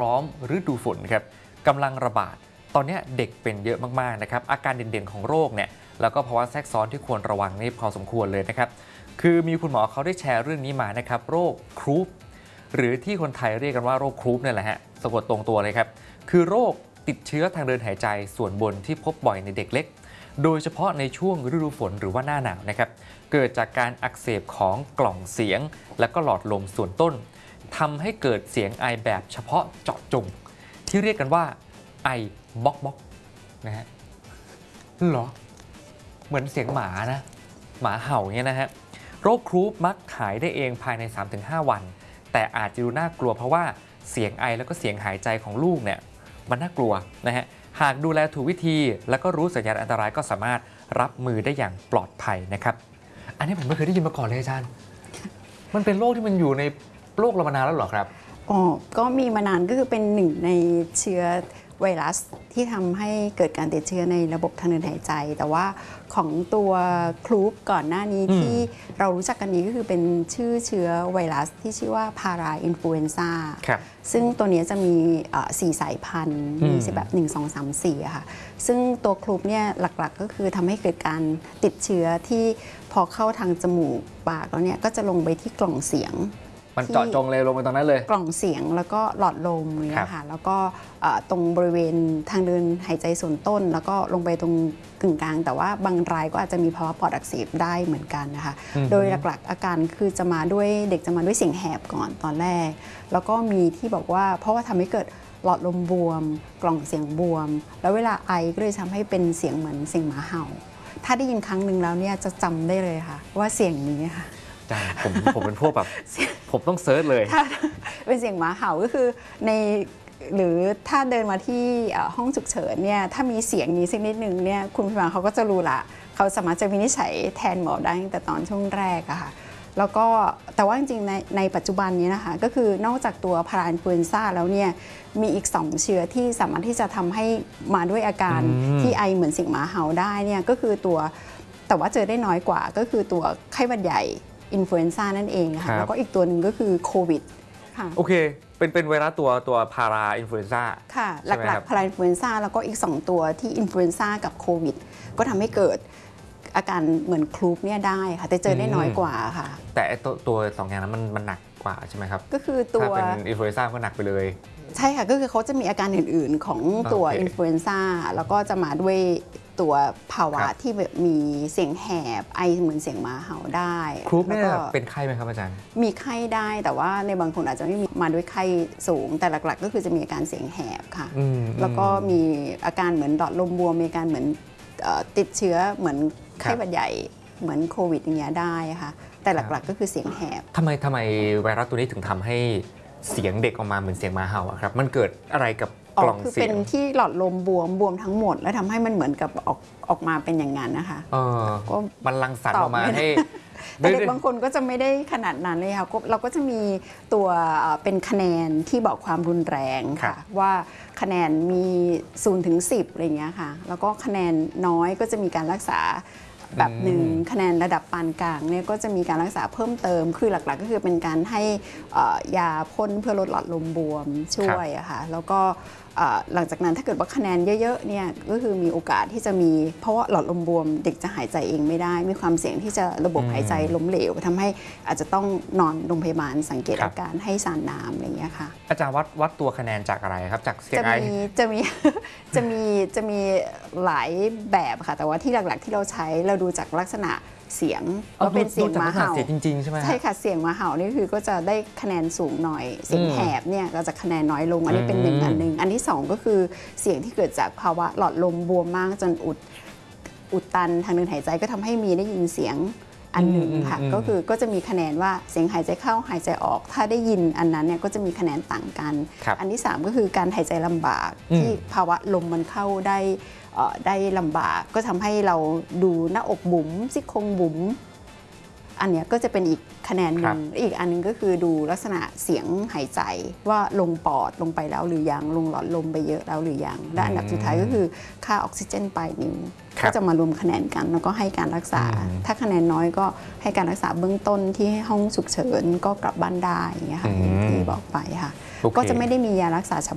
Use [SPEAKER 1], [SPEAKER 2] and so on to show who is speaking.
[SPEAKER 1] ล้อมฤดูฝนครับกำลังระบาดตอนนี้เด็กเป็นเยอะมากๆนะครับอาการเด่นๆของโรคเนี่ยแล้วก็ภาวะแทรกซ้อนที่ควรระวังนี่พอสมควรเลยนะครับคือมีคุณหมอเขาได้แชร์เรื่องนี้มานะครับโรคครูปหรือที่คนไทยเรียกกันว่าโรคครูปเนี่ยแหละฮะสะกดตรงตัวเลยครับคือโรคติดเชื้อทางเดินหายใจส่วนบนที่พบบ่อยในเด็กเล็กโดยเฉพาะในช่วงฤดูฝนหรือว่าหน้าหนาวนะครับเกิดจากการอักเสบของกล่องเสียงและก็หลอดลมส่วนต้นทำให้เกิดเสียงไอแบบเฉพาะเจาะจงที่เรียกกันว่าไอบ๊อกบ๊อกนะฮะเหรอเหมือนเสียงหมานะหมาเห่าเนี่ยนะฮะโรคครูปมักหายได้เองภายใน 3-5 วันแต่อาจจะดูน่ากลัวเพราะว่าเสียงไอแล้วก็เสียงหายใจของลูกเนี่ยมันน่ากลัวนะฮะหากดูแลถูกวิธีแล้วก็รู้สัญญาณอันตรายก็สามารถรับมือได้อย่างปลอดภัยนะครับอันนี้ผมไม่เคยได้ยินมาก่อนเลยอาจารย์มันเป็นโรคที่มันอยู่ในโลกเรามานานแล้วเหรอครับ
[SPEAKER 2] อ๋อก็มีมานานก็คือเป็นหนึ่งในเชื้อไวรัสที่ทำให้เกิดการติดเชื้อในระบบทางเดินหายใจแต่ว่าของตัวคลูปก่อนหน้านี้ที่เรารู้จักกันนี้ก็คือเป็นชื่อเชื้อไวรัสที่ชื่อว่าพาราอินฟลูเอนซ่าซึ่งตัวนี้จะมี4 สายพันธุ์มีแบบ1 2 3 4ค่ะซึ่งตัวคลูปเนี่ยหลักๆก็คือทำให้เกิดการติดเชื้อที่พอเข้าทางจมูกปากแล้วเนี่ยก็จะลงไปที่กล่องเสียง
[SPEAKER 1] มันเจาะจงเลยลงไปตรงนั้นเลย
[SPEAKER 2] กล่องเสียงแล้วก็หลอดลมเนี่ยค่ะแล้วก็ตรงบริเวณทางเดินหายใจส่วนต้นแล้วก็ลงไปตรงกึ่งกลางแต่ว่าบางรายก็อาจจะมีภาวะปอดอักเสบได้เหมือนกันนะคะโดยหลักๆอาการคือจะมาด้วยเด็กจะมาด้วยเสียงแหบก่อนตอนแรกแล้วก็มีที่บอกว่าเพราะว่าทำให้เกิดหลอดลมบวมกล่องเสียงบวมแล้วเวลาไอก็เลยทำให้เป็นเสียงเหมือนเสียงหมาเห่าถ้าได้ยินครั้งหนึ่งแล้วเนี่ยจะจำได้เลยค่ะว่าเสียงนี้ค่ะ
[SPEAKER 1] ผมเป็นพวกแบบผมต้องเซิร์ชเลย
[SPEAKER 2] ถ้าเป็นเสียงหมาเห่าก็คือในหรือถ้าเดินมาที่ห้องฉุกเฉินเนี่ยถ้ามีเสียงนี้สักนิดนึงเนี่ยคุณพยาบาลเขาก็จะรู้ละเขาสามารถจะวินิจฉัยแทนหมอได้ตั้งแต่ตอนช่วงแรกอะค่ะแล้วก็แต่ว่าจริงๆในปัจจุบันนี้นะคะก็คือนอกจากตัวพาราอินฟลูเอนซ่าแล้วเนี่ยมีอีก2 เชื้อที่สามารถที่จะทำให้มาด้วยอาการที่ไอเหมือนเสียงหมาเห่าได้เนี่ยก็คือตัวแต่ว่าเจอได้น้อยกว่าก็คือตัวไข้หวัดใหญ่อินฟลูเอนซ่านั่นเองค่ะแล้วก็อีกตัวหนึ่งก็คือโควิดค่ะ
[SPEAKER 1] โอเคเป็นไวรัสตัวพาราอินฟลูเอนซ่า
[SPEAKER 2] ค่ะหลักๆพาราอินฟลูเอนซ่าแล้วก็อีก2 ตัวที่อินฟลูเอนซ่ากับโควิดก็ทำให้เกิดอาการเหมือนคลูปเนี่ยได้ค่ะแต่เจอได้น้อยกว่าค่ะ
[SPEAKER 1] แต่ตัว2 อย่างนั้นมันหนักกว่าใช่ไหมครับ
[SPEAKER 2] ก็คือตัว
[SPEAKER 1] ถ้าเป็นอินฟลูเอนซ่าก็หนักไปเลย
[SPEAKER 2] ใช่ค่ะก็คือเขาจะมีอาการอื่นๆของตัวอินฟลูเอนซ่าแล้วก็จะมาด้วยตัวภาวะที่แบบมีเสียงแหบไอเหมือนเสียงหมาเห่าได้
[SPEAKER 1] ครูปเนี่ยเป็นไข้ไหมครับอาจารย์
[SPEAKER 2] มีไข้ได้แต่ว่าในบางคนอาจจะไม่มีมาด้วยไข้สูงแต่หลักๆก็คือจะมีอาการเสียงแหบค่ะแล้วก็มีอาการเหมือนหลอดลมบวมมีอาการเหมือนติดเชื้อเหมือนไข้หวัดใหญ่เหมือนโควิดอย่างเงี้ยได้ค่ะแต่หลักๆก็คือเสียงแหบ
[SPEAKER 1] ทำไมไวรัสตัวนี้ถึงทำให้เสียงเด็กออกมาเหมือนเสียงหมาเห่าครับมันเกิดอะไรกับกล่องเสียง
[SPEAKER 2] คือเป็นที่หลอดลมบวมทั้งหมดแล้วทำให้มันเหมือนกับออกมาเป็นอย่างนั้นนะคะ
[SPEAKER 1] ก็มันรังสรรค์ออกมาให้
[SPEAKER 2] แต่เด็กบางคนก็จะไม่ได้ขนาดนั้นเลยค่ะเราก็จะมีตัวเป็นคะแนนที่บอกความรุนแรงค่ะว่าคะแนนมี0 ถึง 10อะไรเงี้ยค่ะแล้วก็คะแนนน้อยก็จะมีการรักษาแบบหนึ่งคะแนนระดับปานกลางเนี่ยก็จะมีการรักษาเพิ่มเติมคือหลักๆก็คือเป็นการให้ยาพ่นเพื่อลดหลอดลมบวมช่วยอะค่ะแล้วก็หลังจากนั้นถ้าเกิดว่าคะแนนเยอะๆเนี่ยก็คือมีโอกาสที่จะมีเพราะว่าหลอดลมบวมเด็กจะหายใจเองไม่ได้มีความเสี่ยงที่จะระบบหายใจล้มเหลวทำให้อาจจะต้องนอนโรงพยาบาลสังเกตอาการให้สารน้ำอะไรอย่างเงี้ยค่ะ
[SPEAKER 1] อาจารย์วัดตัวคะแนนจากอะไรครับจากเสียงไอ
[SPEAKER 2] จะมีหลายแบบค่ะแต่ว่าที่หลักๆที่เราใช้เราดูจากลักษณะเสียง
[SPEAKER 1] ว่าเป็นเสียงหมาเห่าจริงๆใช่ไหม
[SPEAKER 2] ใช่ค่ะเสียงหมาเห่านี่คือก็จะได้คะแนนสูงหน่อยเสียงแหบเนี่ยก็จะคะแนนน้อยลงอันนี้เป็นอันหนึ่งอันที่2ก็คือเสียงที่เกิดจากภาวะหลอดลมบวมมากจนอุดตันทางเดินหายใจก็ทำให้มีได้ยินเสียงอันหนึ่งค่ะก็จะมีคะแนนว่าเสียงหายใจเข้าหายใจออกถ้าได้ยินอันนั้นเนี่ยก็จะมีคะแนนต่างกันอันที่3ก็คือการหายใจลำบากที่ภาวะลมมันเข้าได้ลำบากก็ทำให้เราดูหน้าอกบุ๋มซี่โครงบุ๋มอันนี้ก็จะเป็นอีกคะแนนหนึ่งอีกอันนึงก็คือดูลักษณะเสียงหายใจว่าลงปอดลงไปแล้วหรือยังลงหลอดลมไปเยอะแล้วหรือยังและอันดับสุดท้ายก็คือค่าออกซิเจนปลายนิ้วก็จะมารวมคะแนนกันแล้วก็ให้การรักษาถ้าคะแนนน้อยก็ให้การรักษาเบื้องต้นที่ห้องฉุกเฉินก็กลับบ้านได้อย่างเงี้ยค่ะที่บอกไปค่ะก็จะไม่ได้มียารักษาเฉ